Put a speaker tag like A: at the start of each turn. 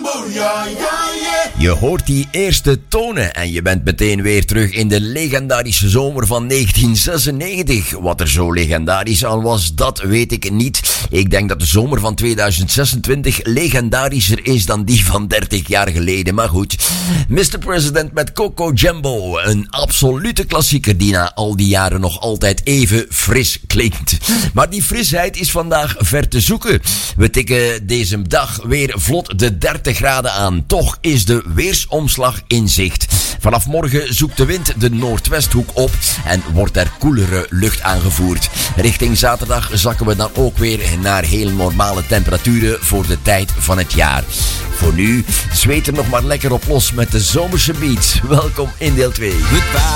A: Jumbo, ja, ja, ja.
B: Je hoort die eerste tonen en je bent meteen weer terug in de legendarische zomer van 1996. Wat er zo legendarisch aan was, dat weet ik niet. Ik denk dat de zomer van 2026 legendarischer is dan die van 30 jaar geleden. Maar goed, Mr. President met Coco Jumbo. Een absolute klassieker die na al die jaren nog altijd even fris klinkt. Maar die frisheid is vandaag ver te zoeken. We tikken deze dag weer vlot de 30 graden aan. Toch is de weersomslag in zicht. Vanaf morgen zoekt de wind de noordwesthoek op en wordt er koelere lucht aangevoerd. Richting zaterdag zakken we dan ook weer naar heel normale temperaturen voor de tijd van het jaar. Voor nu zweet er nog maar lekker op los met de zomerse beats. Welkom in deel 2.
C: Goodbye.